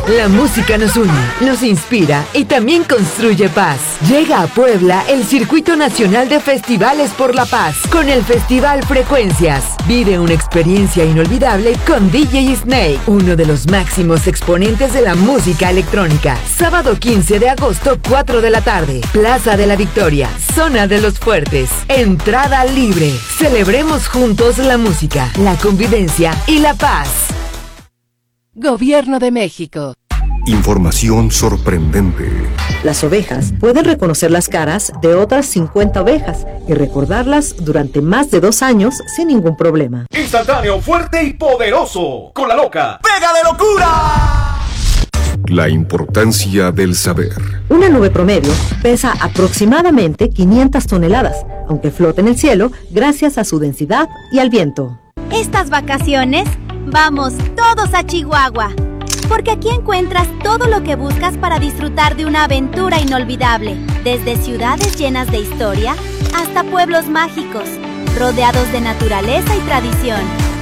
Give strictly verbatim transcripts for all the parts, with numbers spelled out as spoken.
La música nos une, nos inspira y también construye paz. Llega a Puebla el Circuito Nacional de Festivales por la Paz con el Festival Frecuencias. Vive una experiencia inolvidable con D J Snake, uno de los máximos exponentes de la música electrónica. Sábado quince de agosto, cuatro de la tarde. Plaza de la Victoria, Zona de los Fuertes. Entrada libre. Celebremos juntos la música, la convivencia y la paz. Gobierno de México. Información sorprendente. Las ovejas pueden reconocer las caras de otras cincuenta ovejas y recordarlas durante más de dos años sin ningún problema. Instantáneo, fuerte y poderoso. Con la loca. ¡Pega de locura! La importancia del saber. Una nube promedio pesa aproximadamente quinientas toneladas, aunque flota en el cielo gracias a su densidad y al viento. Estas vacaciones, vamos todos a Chihuahua, porque aquí encuentras todo lo que buscas para disfrutar de una aventura inolvidable, desde ciudades llenas de historia hasta pueblos mágicos, rodeados de naturaleza y tradición.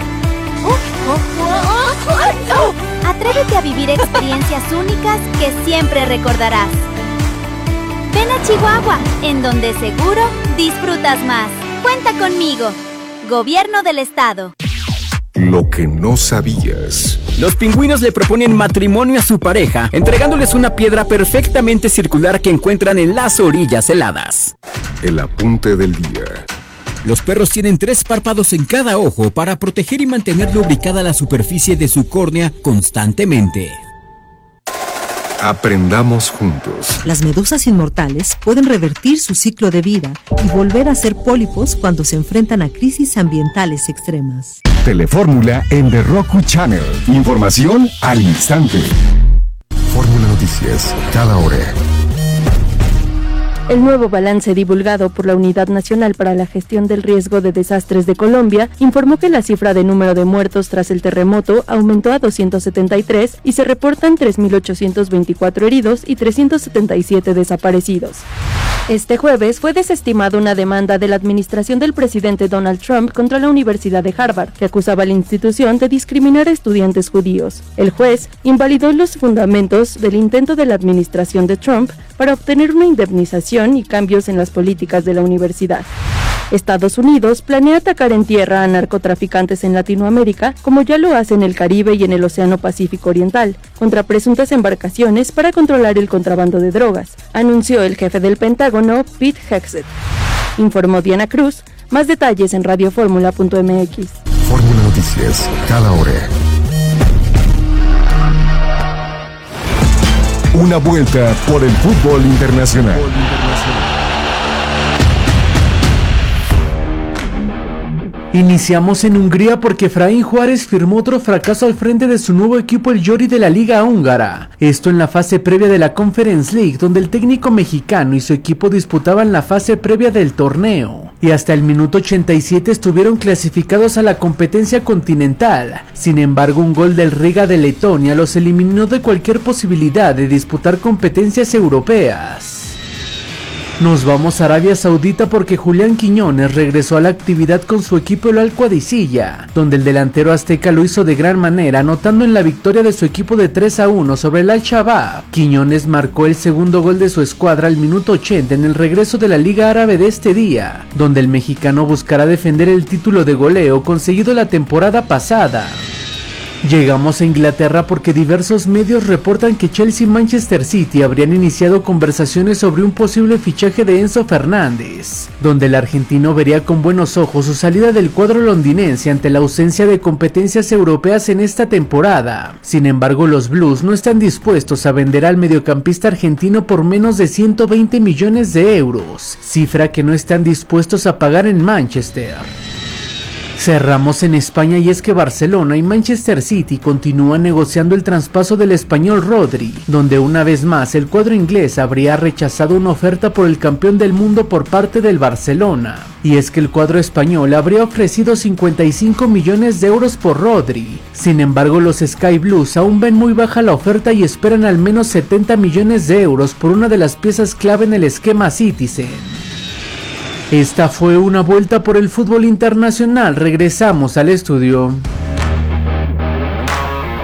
Atrévete a vivir experiencias únicas que siempre recordarás. Ven a Chihuahua, en donde seguro disfrutas más. Cuenta conmigo. Gobierno del Estado. Lo que no sabías. Los pingüinos le proponen matrimonio a su pareja, entregándoles una piedra perfectamente circular que encuentran en las orillas heladas. El apunte del día. Los perros tienen tres párpados en cada ojo para proteger y mantener lubricada la superficie de su córnea constantemente. Aprendamos juntos. Las medusas inmortales pueden revertir su ciclo de vida y volver a ser pólipos cuando se enfrentan a crisis ambientales extremas. Telefórmula en The Roku Channel. Información al instante. Fórmula Noticias, cada hora. El nuevo balance divulgado por la Unidad Nacional para la Gestión del Riesgo de Desastres de Colombia informó que la cifra de número de muertos tras el terremoto aumentó a doscientos setenta y tres y se reportan tres mil ochocientos veinticuatro heridos y trescientos setenta y siete desaparecidos. Este jueves fue desestimada una demanda de la administración del presidente Donald Trump contra la Universidad de Harvard, que acusaba a la institución de discriminar a estudiantes judíos. El juez invalidó los fundamentos del intento de la administración de Trump para obtener una indemnización y cambios en las políticas de la universidad. Estados Unidos planea atacar en tierra a narcotraficantes en Latinoamérica, como ya lo hace en el Caribe y en el Océano Pacífico Oriental, contra presuntas embarcaciones para controlar el contrabando de drogas, anunció el jefe del Pentágono, Pete Hegseth. Informó Diana Cruz. Más detalles en radioformula punto m x. Fórmula Noticias, cada hora. Una vuelta por el fútbol internacional. Iniciamos en Hungría porque Efraín Juárez firmó otro fracaso al frente de su nuevo equipo, el Győri de la Liga Húngara. Esto en la fase previa de la Conference League, donde el técnico mexicano y su equipo disputaban la fase previa del torneo. Y hasta el minuto ochenta y siete estuvieron clasificados a la competencia continental. Sin embargo, un gol del Riga de Letonia los eliminó de cualquier posibilidad de disputar competencias europeas. Nos vamos a Arabia Saudita porque Julián Quiñones regresó a la actividad con su equipo el Al-Qadisiyah, donde el delantero azteca lo hizo de gran manera, anotando en la victoria de su equipo de tres a uno sobre el Al-Shabaab. Quiñones marcó el segundo gol de su escuadra al minuto ochenta en el regreso de la Liga Árabe de este día, donde el mexicano buscará defender el título de goleo conseguido la temporada pasada. Llegamos a Inglaterra porque diversos medios reportan que Chelsea y Manchester City habrían iniciado conversaciones sobre un posible fichaje de Enzo Fernández, donde el argentino vería con buenos ojos su salida del cuadro londinense ante la ausencia de competencias europeas en esta temporada. Sin embargo, los Blues no están dispuestos a vender al mediocampista argentino por menos de ciento veinte millones de euros, cifra que no están dispuestos a pagar en Manchester. Cerramos en España y es que Barcelona y Manchester City continúan negociando el traspaso del español Rodri, donde una vez más el cuadro inglés habría rechazado una oferta por el campeón del mundo por parte del Barcelona. Y es que el cuadro español habría ofrecido cincuenta y cinco millones de euros por Rodri. Sin embargo, los Sky Blues aún ven muy baja la oferta y esperan al menos setenta millones de euros por una de las piezas clave en el esquema Citizen. Esta fue una vuelta por el fútbol internacional. Regresamos al estudio.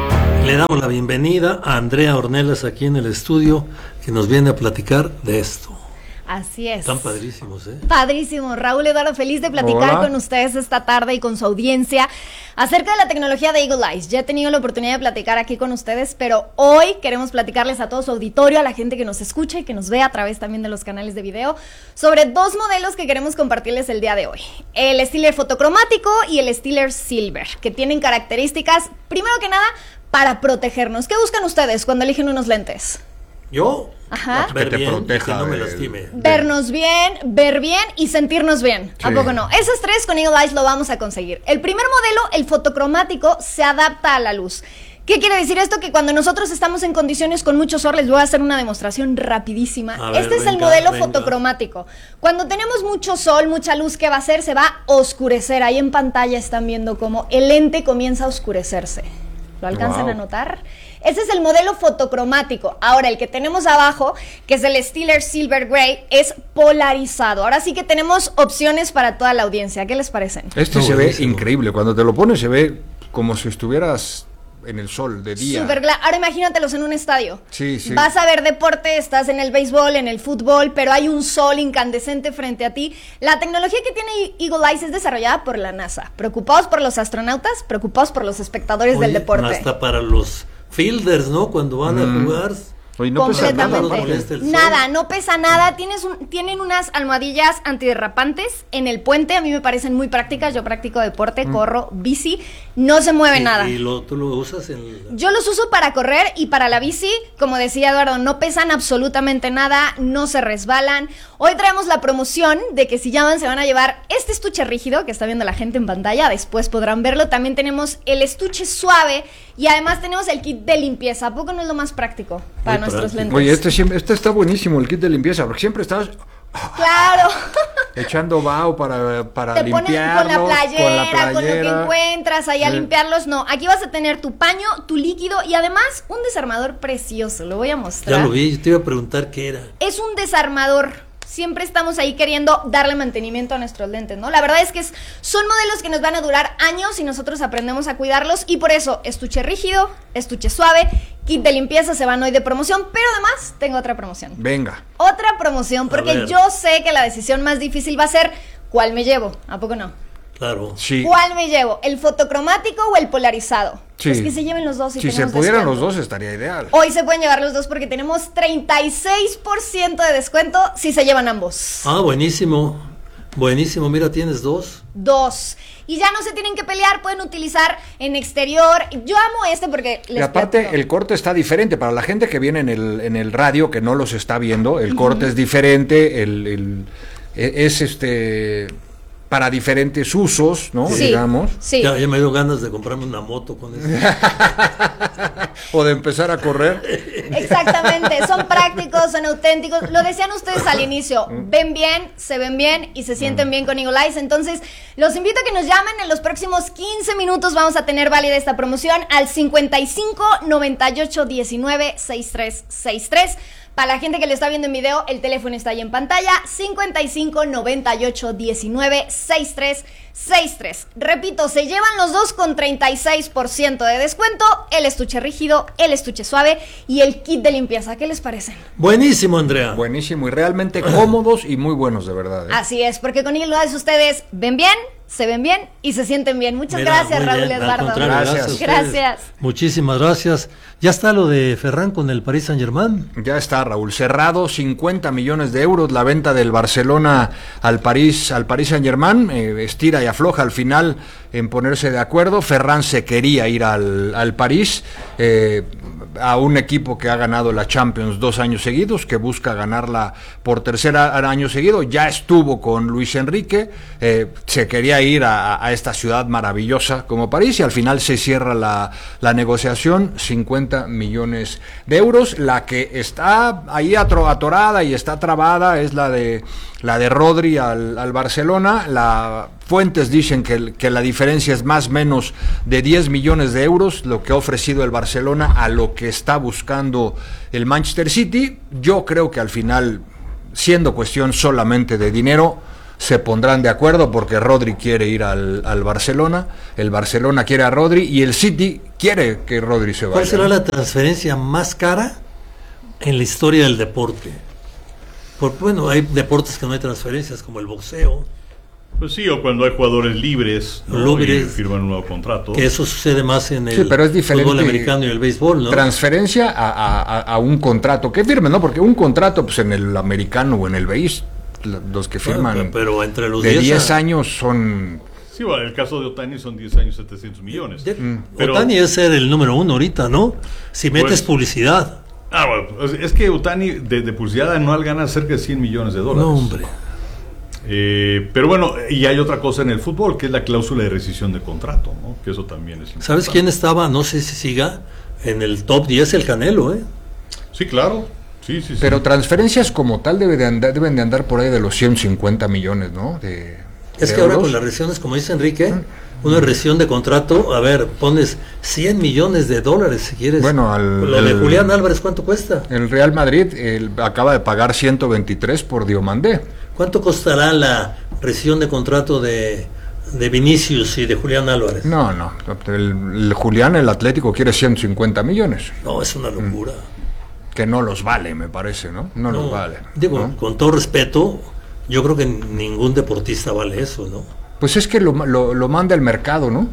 Le damos la bienvenida a Andrea Ornelas aquí en el estudio, que nos viene a platicar de esto. Así es. Están padrísimos, ¿eh? Padrísimo. Raúl Eduardo, feliz de platicar Hola. con ustedes esta tarde y con su audiencia acerca de la tecnología de Eagle Eyes. Ya he tenido la oportunidad de platicar aquí con ustedes, pero hoy queremos platicarles a todo su auditorio, a la gente que nos escucha y que nos ve a través también de los canales de video, sobre dos modelos que queremos compartirles el día de hoy. El Steeler fotocromático y el Steeler Silver, que tienen características, primero que nada, para protegernos. ¿Qué buscan ustedes cuando eligen unos lentes? Yo, Ajá. ver Que te bien, proteja que no me del- lastime. Vernos bien, ver bien y sentirnos bien. ¿A Sí. poco no? Esas tres con Eagle Eyes lo vamos a conseguir. El primer modelo, el fotocromático, se adapta a la luz. ¿Qué quiere decir esto? Que cuando nosotros estamos en condiciones con mucho sol, les voy a hacer una demostración rapidísima. A ver, Este es el venga, modelo venga. fotocromático. Cuando tenemos mucho sol, mucha luz, ¿qué va a hacer? Se va a oscurecer. Ahí en pantalla están viendo cómo el lente comienza a oscurecerse. ¿Lo alcanzan Wow. a notar? Ese es el modelo fotocromático. Ahora, el que tenemos abajo, que es el Steeler Silver Grey, es polarizado. Ahora sí que tenemos opciones para toda la audiencia. ¿Qué les parecen? Este No, se buenísimo. ve increíble. Cuando te lo pones se ve como si estuvieras en el sol de día. Super gla- Ahora imagínatelos en un estadio. Sí, sí. Vas a ver deporte, estás en el béisbol, en el fútbol, pero hay un sol incandescente frente a ti. La tecnología que tiene Eagle Eyes es desarrollada por la NASA. Preocupados por los astronautas, preocupados por los espectadores del Oye, deporte. hasta para los fielders, ¿no? Cuando van a jugar. Oye, no pesa nada, Completamente. aparte. molesta el sol. Nada, no pesa nada. Tienes un, tienen unas almohadillas antiderrapantes en el puente. A mí me parecen muy prácticas. Yo practico deporte, Mm. corro, bici. No se mueve Y- nada. Y lo, tú lo usas en el- Yo los uso para correr y para la bici, como decía Eduardo, no pesan absolutamente nada, no se resbalan. Hoy traemos la promoción de que si llaman se van a llevar este estuche rígido que está viendo la gente en pantalla, después podrán verlo. También tenemos el estuche suave y además tenemos el kit de limpieza. ¿A poco no es lo más práctico para nuestros lentes? Oye, este, siempre, este está buenísimo, el kit de limpieza, porque siempre estás Claro. echando vaho para, para Te pones limpiarlos. con la, playera, con lo que playera. encuentras ahí a Sí. limpiarlos. No, aquí vas a tener tu paño, tu líquido y además un desarmador precioso. Lo voy a mostrar. Ya lo vi, yo te iba a preguntar qué era. Es un desarmador. Siempre estamos ahí queriendo darle mantenimiento a nuestros lentes, ¿no? La verdad es que es- son modelos que nos van a durar años y nosotros aprendemos a cuidarlos. Y por eso, estuche rígido, estuche suave, kit de limpieza se van hoy de promoción. Pero además, tengo otra promoción. Venga. Otra promoción, porque ver. yo sé que la decisión más difícil va a ser ¿cuál me llevo? ¿A poco no? Claro. Sí. ¿Cuál me llevo? ¿El fotocromático o el polarizado? Sí. Pues que se lleven los dos y Si se tenemos pudieran descuento. los dos estaría ideal. Hoy se pueden llevar los dos porque tenemos treinta y seis por ciento de descuento si se llevan ambos. Ah, buenísimo. Buenísimo, mira, tienes dos. Dos. Y ya no se tienen que pelear, pueden utilizar en exterior. Yo amo este porque les Y aparte platico. el corte está diferente para la gente que viene en el, en el radio, que no los está viendo, el corte es diferente, el, el- e- es este para diferentes usos, ¿no? Sí, Digamos. sí. Ya, ya me dio ganas de comprarme una moto con eso. O de empezar a correr. Exactamente, son prácticos, son auténticos. Lo decían ustedes al inicio, ven bien, se ven bien y se sienten bien con Eagle Eyes. Entonces, los invito a que nos llamen. En los próximos quince minutos vamos a tener válida esta promoción al cincuenta y cinco, noventa y ocho, diecinueve, sesenta y tres sesenta y tres. Para la gente que lo está viendo en video, el teléfono está ahí en pantalla, cincuenta y cinco, noventa y ocho, diecinueve, sesenta y tres sesenta y tres. Repito, se llevan los dos con treinta y seis por ciento de descuento, el estuche rígido, el estuche suave y el kit de limpieza. ¿Qué les parecen? Buenísimo, Andrea. Buenísimo y realmente cómodos y muy buenos, de verdad. ¿eh? Así es, porque con Eagle Eyes ustedes ven bien, se ven bien y se sienten bien. Muchas Mira, gracias, muy Raúl bien, al Eduardo. contrario, gracias. a ustedes. Gracias. Muchísimas gracias. Ya está lo de Ferran con el Paris Saint-Germain. Ya está, Raúl, cerrado cincuenta millones de euros la venta del Barcelona al París, al Paris Saint-Germain, eh, estira y afloja al final en ponerse de acuerdo. Ferran se quería ir al, al París, eh, a un equipo que ha ganado la Champions dos años seguidos, que busca ganarla por tercer año seguido. Ya estuvo con Luis Enrique, eh, se quería ir a, a esta ciudad maravillosa como París y al final se cierra la, la negociación, cincuenta millones de euros. La que está ahí atro, atorada y está trabada es la de la de Rodri al, al Barcelona. La fuentes dicen que, que la diferencia es más o menos de diez millones de euros, lo que ha ofrecido el Barcelona a lo que está buscando el Manchester City. Yo creo que al final, siendo cuestión solamente de dinero, se pondrán de acuerdo porque Rodri quiere ir al, al Barcelona, el Barcelona quiere a Rodri y el City quiere que Rodri se vaya. ¿Cuál será la transferencia más cara en la historia del deporte? Porque, bueno, hay deportes que no hay transferencias, como el boxeo. Pues sí, o cuando hay jugadores libres, ¿no? Y firman un nuevo contrato. Que eso sucede más en el sí, pero es diferente fútbol americano y el béisbol, ¿no? Transferencia a, a, a un contrato que firmen, ¿no? Porque un contrato, pues en el americano o en el béis, los que firman bueno, pero entre los de diez años son... Sí, bueno, el caso de Ohtani son diez años, setecientos millones. De, mm. pero, Ohtani es ser el número uno ahorita, ¿no? Si metes pues, publicidad. Ah, bueno, es que Ohtani de, de publicidad anual gana cerca de cien millones de dólares. No, hombre. Eh, pero bueno, y hay otra cosa en el fútbol, que es la cláusula de rescisión de contrato, ¿no? Que eso también es importante. ¿Sabes quién estaba? No sé si siga en el top diez, el Canelo, ¿eh? Sí, claro. Sí, sí, sí. Pero transferencias como tal debe de andar, deben de andar por ahí de los ciento cincuenta millones, ¿no? De, es de que euros. Ahora con las rescisiones, como dice Enrique, una rescisión de contrato, a ver, pones cien millones de dólares si quieres. Bueno, al, lo de el, Julián Álvarez, ¿cuánto cuesta? El Real Madrid el, acaba de pagar ciento veintitrés por Diomandé. ¿Cuánto costará la rescisión de contrato de, de Vinicius y de Julián Álvarez? No, no, el, el Julián, el Atlético quiere ciento cincuenta millones. No, es una locura. Que no los vale, me parece, ¿no? No, no los vale. Digo, ¿no? Con todo respeto, yo creo que ningún deportista vale eso, ¿no? Pues es que lo, lo, lo manda el mercado, ¿no?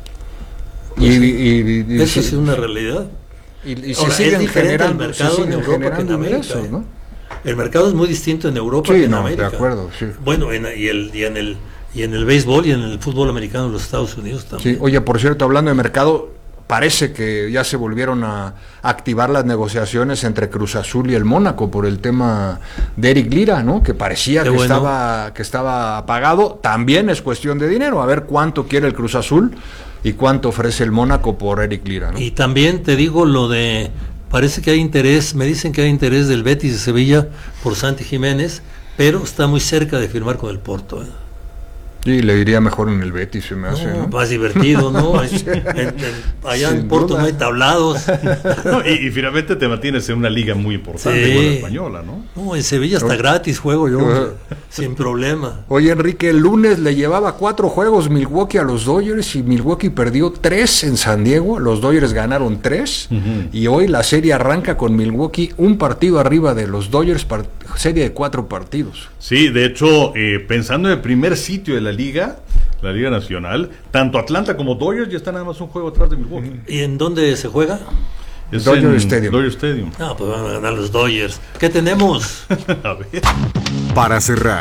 Pues y, sí. y, y, y, eso sí, es una realidad. Y, y se Ahora, siguen es diferente generando, el mercado se en Europa que en América, ingresos, ¿eh? ¿no? El mercado es muy distinto en Europa sí, que en no, América. De acuerdo, sí. Bueno, en, y, el, y en el y en el béisbol y en el fútbol americano de los Estados Unidos también. Sí, oye, por cierto, hablando de mercado, parece que ya se volvieron a activar las negociaciones entre Cruz Azul y el Mónaco por el tema de Eric Lira, ¿no? Que parecía que, bueno. estaba, que estaba apagado. También es cuestión de dinero, a ver cuánto quiere el Cruz Azul y cuánto ofrece el Mónaco por Eric Lira, ¿no? Y también te digo lo de, parece que hay interés, me dicen que hay interés del Betis de Sevilla por Santi Jiménez, pero está muy cerca de firmar con el Porto, ¿eh? Sí, le iría mejor en el Betis, se me hace, no, ¿no? Más divertido, ¿no? en, en, allá Sin en Porto duda. No hay tablados. No, y, y finalmente te mantienes en una liga muy importante, sí. Con la española, ¿no? No, en Sevilla está no. gratis, juego yo, no. sin problema. Oye, Enrique, el lunes le llevaba cuatro juegos Milwaukee a los Dodgers y Milwaukee perdió tres en San Diego, los Dodgers ganaron tres, uh-huh. y hoy la serie arranca con Milwaukee un partido arriba de los Dodgers, part- serie de cuatro partidos. Sí, de hecho, eh, pensando en el primer sitio de la liga, la Liga Nacional, tanto Atlanta como Dodgers ya están nada más un juego atrás de Milwaukee. ¿Y en dónde se juega? Es Dodger en Stadium. Dodger Stadium. No, pues van a ganar los Dodgers. ¿Qué tenemos? A ver. Para cerrar.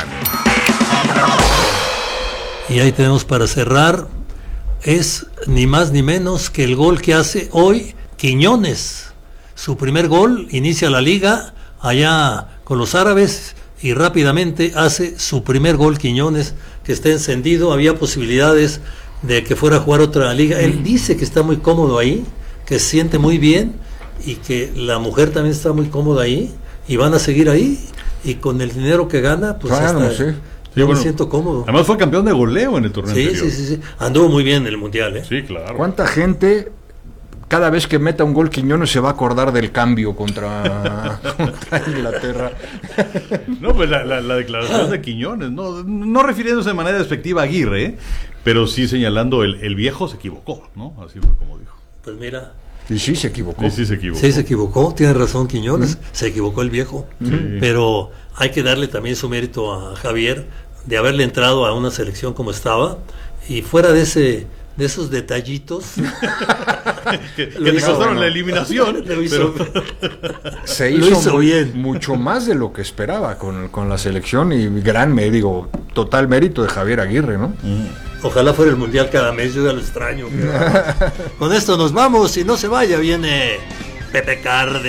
Y ahí tenemos para cerrar, es ni más ni menos que el gol que hace hoy Quiñones. Su primer gol, inicia la liga allá con los árabes y rápidamente hace su primer gol Quiñones, que está encendido. Había posibilidades de que fuera a jugar otra liga. Él dice que está muy cómodo ahí, que se siente muy bien y que la mujer también está muy cómoda ahí y van a seguir ahí, y con el dinero que gana, pues claro, hasta sí. yo Sí, me bueno, siento cómodo. Además fue campeón de goleo en el torneo sí, anterior. Sí, sí, sí. Anduvo muy bien en el Mundial, ¿eh? Sí, claro. ¿Cuánta gente cada vez que meta un gol Quiñones se va a acordar del cambio contra, contra Inglaterra? No, pues la, la, la declaración de Quiñones, no, no refiriéndose de manera despectiva a Aguirre, ¿eh? Pero sí señalando el, el viejo se equivocó, ¿no? Así fue como dijo. Pues mira. Y sí se equivocó. Sí, sí se equivocó. Sí se equivocó, tiene razón Quiñones, ¿Mm? se equivocó el viejo. Sí. Pero hay que darle también su mérito a Javier de haberle entrado a una selección como estaba, y fuera de ese de esos detallitos que, que te costaron bueno. la eliminación. Lo hizo, pero... Se hizo, lo hizo muy, bien. mucho más de lo que esperaba con, con la selección, y gran mérito, total mérito de Javier Aguirre, ¿no? Mm. Ojalá fuera el Mundial cada mes, yo ya lo extraño. Con esto nos vamos, y no se vaya, viene Pepe Cárdenas.